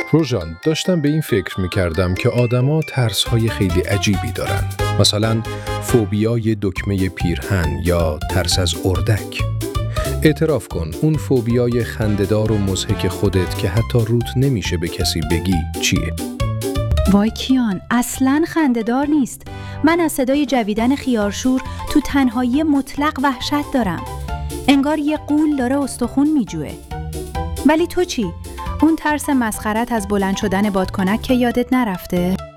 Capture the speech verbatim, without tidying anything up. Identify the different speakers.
Speaker 1: روژان، داشتم به این فکر می‌کردم که آدم‌ها ترس‌های خیلی عجیبی دارن. مثلا فوبیای دکمه پیرهن یا ترس از اردک. اعتراف کن، اون فوبیای خنده‌دار و مضحک خودت که حتی روت نمیشه به کسی بگی چیه؟
Speaker 2: وای کیان، اصلاً خنده‌دار نیست. من از صدای جویدن خیارشور تو تنهایی مطلق وحشت دارم. انگار یه غول داره استخون میجوه. ولی تو چی؟ اون ترس مسخرت از بلند شدن بادکنک که یادت نرفته؟